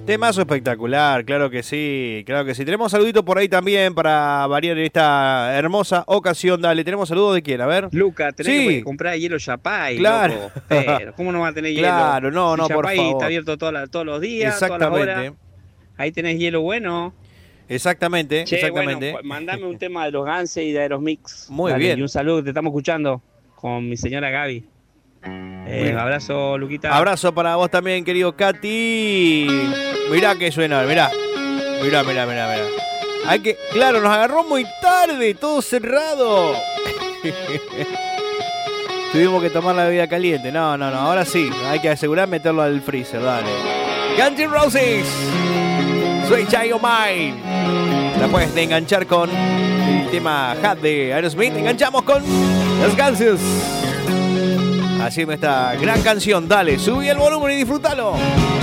Temazo espectacular, claro que sí, claro que sí. Tenemos saluditos por ahí también para variar en esta hermosa ocasión. Dale, tenemos saludos de quién, a ver. Luca, tenés Sí, que comprar hielo Yapay, claro. loco. Pero, ¿cómo no va a tener hielo? Claro, no, Si no, por Yapay está favor. abierto todos los días, todas las horas. Exactamente, Ahí tenés hielo bueno. exactamente, Che, exactamente. bueno, mandame un tema de los Guns y de Aerosmix. Muy Dale, bien. y un saludo, te estamos escuchando con mi señora Gaby. Abrazo, Luquita. Abrazo para vos también, querido Katy. Mirá que suena, mirá. Mirá. Hay que, claro, nos agarró muy tarde, todo cerrado. Tuvimos que tomar la bebida caliente. No, ahora sí. Hay que asegurar meterlo al freezer, dale. Guns N' Roses, Sweet Child O' Mine. La puedes enganchar con el tema Hat de Aerosmith. Enganchamos con los Guns. Haciendo esta gran canción. Dale, subí el volumen y disfrútalo.